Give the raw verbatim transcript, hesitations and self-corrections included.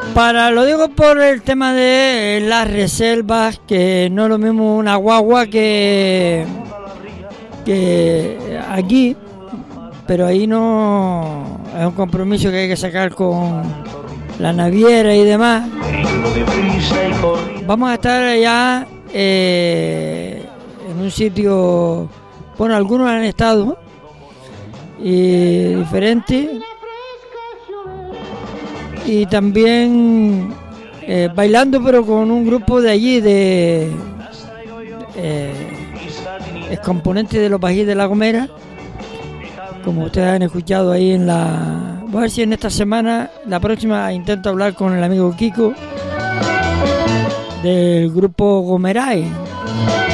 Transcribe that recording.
Para, lo digo por el tema de las reservas, que no es lo mismo una guagua que, que aquí, pero ahí no es un compromiso que hay que sacar con la naviera y demás. Vamos a estar allá eh, en un sitio, bueno, algunos han estado y diferentes, y también eh, bailando, pero con un grupo de allí de eh, excomponentes de los Bají de La Gomera, como ustedes han escuchado ahí en la... Voy a ver si en esta semana, la próxima, intento hablar con el amigo Kiko del grupo Gomeray.